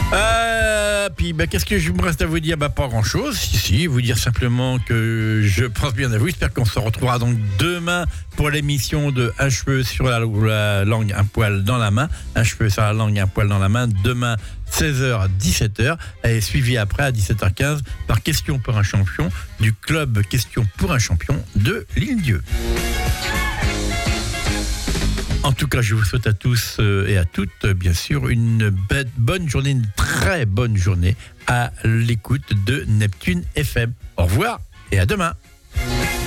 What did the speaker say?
Puis qu'est-ce que je me reste à vous dire? Pas grand-chose. Si, vous dire simplement que je pense bien à vous. J'espère qu'on se retrouvera donc demain pour l'émission de Un cheveu sur la langue, un poil dans la main. Un cheveu sur la langue, un poil dans la main. Demain, 16h, 17h. Et suivi après à 17h15 par Question pour un champion du club Question pour un champion de l'Île-Dieu. En tout cas, je vous souhaite à tous et à toutes, bien sûr, une bonne journée, une très bonne journée à l'écoute de Neptune FM. Au revoir et à demain.